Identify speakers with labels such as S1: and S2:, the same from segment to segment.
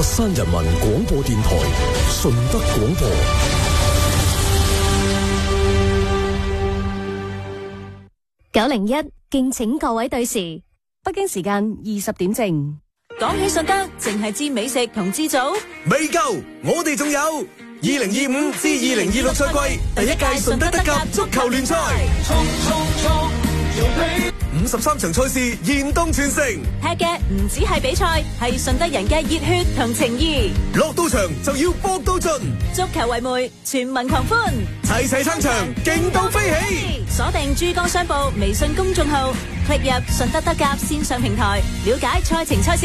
S1: 佛山人民廣播電台順德廣播。
S2: 901，敬請各位對時，北京時間20點正。
S3: 講起順德，淨係知美食同知組
S4: 未夠，我哋仲有2025至2026賽季第一屆順德德甲足球聯賽，53場賽事現東全城，
S3: 踢嘅唔止係比賽，係順德人嘅熱血同情誼。
S4: 落到場就要搏到盡，
S3: 足球為媒，全民狂歡，
S4: 齊齊撐場，勁到飛起。
S3: 鎖定珠江商報微信公眾號，click入順德德甲線上平台，了解賽程賽事。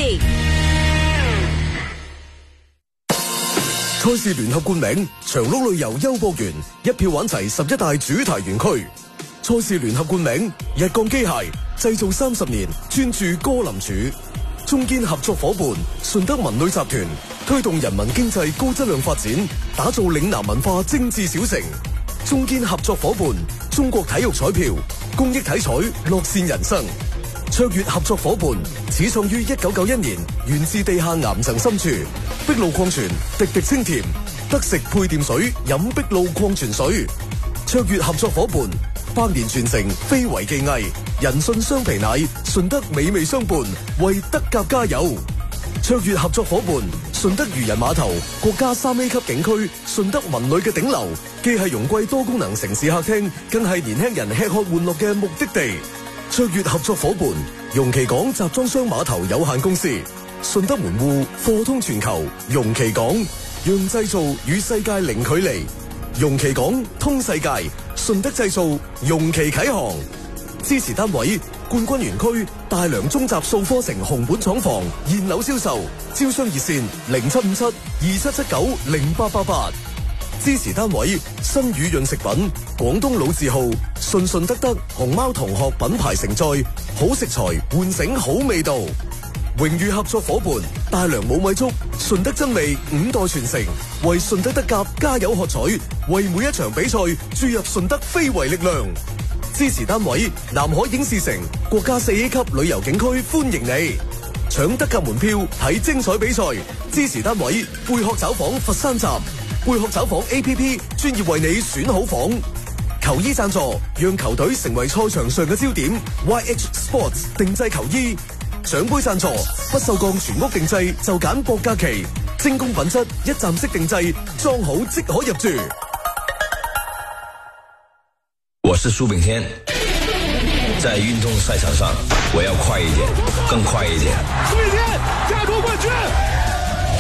S1: 賽事聯合冠名長鹿旅遊優博園，一票玩齊11大主題園區。賽事聯合冠名日鋼機械，製造30年，專注歌林柱。中堅合作伙伴順德文旅集團，推動人民經濟高質量發展，打造嶺南文化精緻小城。中堅合作伙伴中國體育彩票，公益體彩，樂善人生。卓越合作伙伴始創於1991年，源自地下岩層深處，碧露礦泉，滴滴清甜，得食配電水，飲碧露礦泉水。卓越合作伙伴百年傳承，非遺技藝，人信雙皮奶，順德美味相伴，為德甲加油。卓越合作伙伴順德漁人碼頭，國家3A 級景區，順德文旅嘅頂流，既係容桂多功能城市客廳，更係年輕人吃喝玩樂嘅目的地。卓越合作伙伴容其港集裝箱碼頭有限公司，順德門戶，貨通全球，容其港，讓製造與世界零距離。容其港通世界，順德製造，容其啟航。支持單位冠軍園區大良中集數科城紅本廠房現樓銷售，招商熱線075727790888。支持單位新宇潤食品廣東老字號順順德德熊貓同學品牌承載，好食材喚醒好味道。榮譽合作伙伴大良冇米粥，順德真味5代傳承，為順德德甲加油喝彩，為每一場比賽注入順德非遺力量。支持單位南海影視城國家4A 級旅遊景區歡迎你，搶德甲門票睇精彩比賽。支持單位貝殼找房佛山站，貝殼找房 APP 專業為你選好房。球衣贊助讓球隊成為賽場上嘅焦點， YH Sports 定製球衣。獎杯贊助不鏽鋼全屋定製就揀博嘉祺，精工品質一站式定製，裝好即可入住。
S5: 我是蘇炳添，在運動賽場上我要快一點，更快一點。蘇炳添